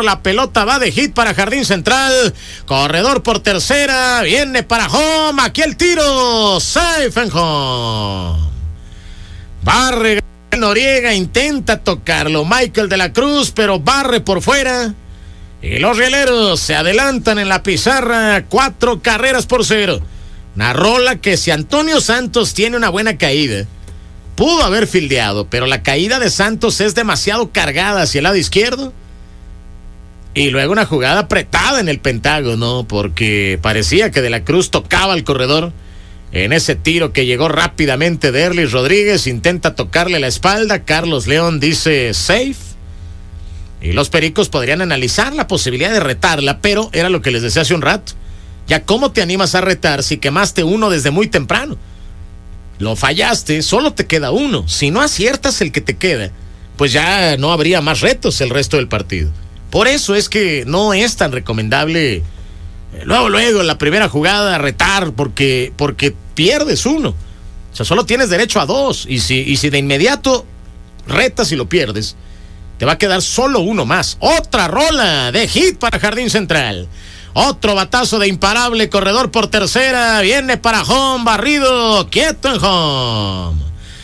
la pelota va de hit para jardín central, corredor por tercera, viene para home, aquí el tiro, safe and home. Barre Noriega, intenta tocarlo Michael de la Cruz, pero barre por fuera. Y los rieleros se adelantan en la pizarra, 4-0. Una rola que si Antonio Santos tiene una buena caída, pudo haber fildeado, pero la caída de Santos es demasiado cargada hacia el lado izquierdo. Y luego una jugada apretada en el Pentágono, porque parecía que de la Cruz tocaba al corredor. En ese tiro que llegó rápidamente de Erlis Rodríguez, intenta tocarle la espalda. Carlos León dice safe. Y los Pericos podrían analizar la posibilidad de retarla, pero era lo que les decía hace un rato. Ya, ¿cómo te animas a retar si quemaste uno desde muy temprano? Lo fallaste, solo te queda uno. Si no aciertas el que te queda, pues ya no habría más retos el resto del partido. Por eso es que no es tan recomendable luego en la primera jugada retar, porque pierdes uno. O sea, solo tienes derecho a dos. Y si de inmediato retas y lo pierdes, te va a quedar solo uno más. Otra rola de hit para jardín central. Otro batazo de imparable, corredor por tercera, viene para home, barrido, quieto en home.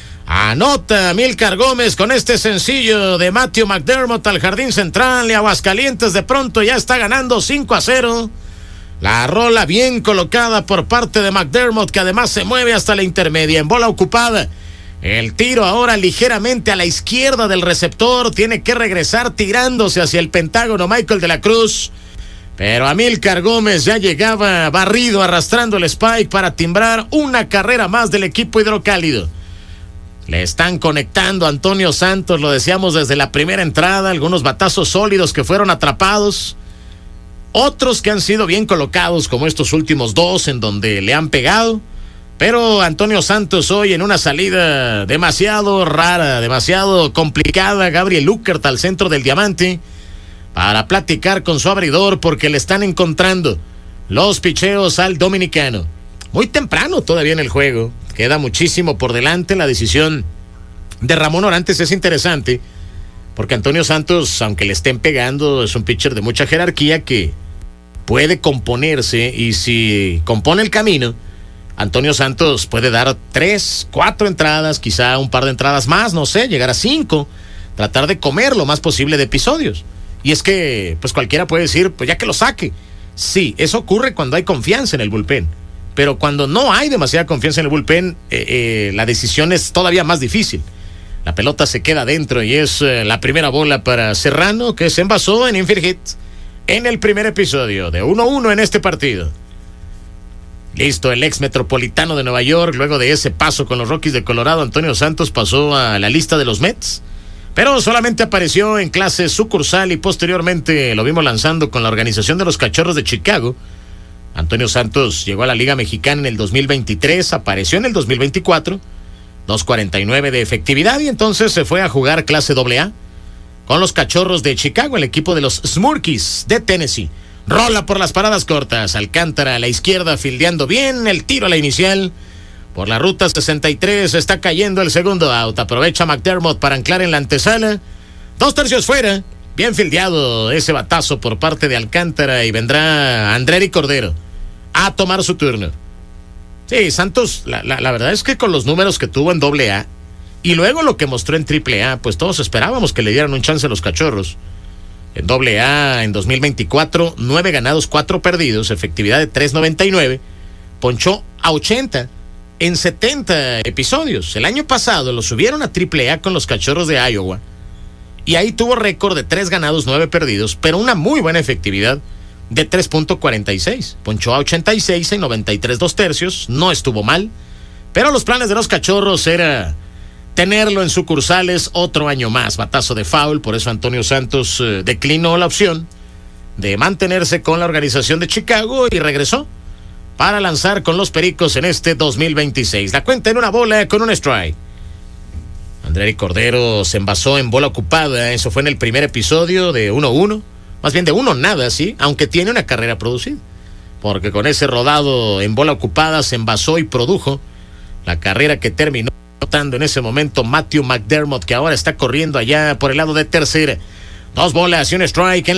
Anota Amílcar Gómez con este sencillo de Matthew McDermott al jardín central, y Aguascalientes de pronto ya está ganando 5-0. La rola bien colocada por parte de McDermott, que además se mueve hasta la intermedia en bola ocupada. El tiro ahora ligeramente a la izquierda del receptor, tiene que regresar tirándose hacia el Pentágono Michael de la Cruz. Pero Amílcar Gómez ya llegaba barrido, arrastrando el spike para timbrar una carrera más del equipo hidrocálido. Le están conectando a Antonio Santos, lo decíamos desde la primera entrada, algunos batazos sólidos que fueron atrapados, otros que han sido bien colocados, como estos últimos dos en donde le han pegado. Pero Antonio Santos hoy en una salida demasiado rara, demasiado complicada, Gabriel Luckert al centro del diamante, para platicar con su abridor, porque le están encontrando los picheos al dominicano. Muy temprano todavía en el juego, queda muchísimo por delante. La decisión de Ramón Orantes es interesante, porque Antonio Santos, aunque le estén pegando, es un pitcher de mucha jerarquía que puede componerse, y si compone el camino, Antonio Santos puede dar 3, 4 entradas, quizá un par de entradas más, no sé, llegar a 5, tratar de comer lo más posible de episodios. Y es que, pues cualquiera puede decir, pues ya que lo saque. Sí, eso ocurre cuando hay confianza en el bullpen. Pero cuando no hay demasiada confianza en el bullpen, la decisión es todavía más difícil. La pelota se queda adentro y es la primera bola para Serrano, que se envasó en infield hit en el primer episodio de 1-1 en este partido. Listo, el ex metropolitano de Nueva York, luego de ese paso con los Rockies de Colorado, Antonio Santos pasó a la lista de los Mets, pero solamente apareció en clase sucursal y posteriormente lo vimos lanzando con la organización de los Cachorros de Chicago. Antonio Santos llegó a la Liga Mexicana en el 2023, apareció en el 2024, 2.49 de efectividad, y entonces se fue a jugar clase AA con los Cachorros de Chicago, el equipo de los Smurkies de Tennessee. Rola por las paradas cortas, Alcántara a la izquierda fildeando bien, el tiro a la inicial. Por la ruta 63 está cayendo el segundo out. Aprovecha McDermott para anclar en la antesala. 2 tercios fuera. Bien fildeado ese batazo por parte de Alcántara, y vendrá Andreri Cordero a tomar su turno. Sí, Santos, la verdad es que con los números que tuvo en AA y luego lo que mostró en AAA, pues todos esperábamos que le dieran un chance a los Cachorros. En AA en 2024, 9 ganados, 4 perdidos, efectividad de 3.99, ponchó a 80 en 70 episodios. El año pasado lo subieron a AAA con los Cachorros de Iowa, y ahí tuvo récord de 3 ganados, 9 perdidos, pero una muy buena efectividad de 3.46. Ponchó a 86 en 93 2 tercios, no estuvo mal, pero los planes de los Cachorros era tenerlo en sucursales otro año más. Batazo de foul, por eso Antonio Santos declinó la opción de mantenerse con la organización de Chicago y regresó para lanzar con los Pericos en este 2026. La cuenta en una bola con un strike. Andreri Cordero se envasó en bola ocupada, eso fue en el primer episodio de 1-1, más bien de 1-0, sí, aunque tiene una carrera producida, porque con ese rodado en bola ocupada se envasó y produjo la carrera que terminó anotando en ese momento Matthew McDermott, que ahora está corriendo allá por el lado de tercera. 2 bolas y un strike en